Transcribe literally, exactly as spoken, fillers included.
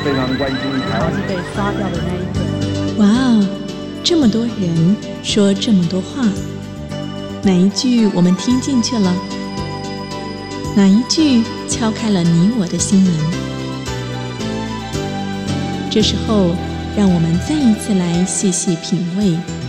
非常关心台湾。 是被刷掉的那一个。 哇哦，这么多人说这么多话，哪一句我们听进去了？哪一句敲开了你我的心门？这时候，让我们再一次来细细品味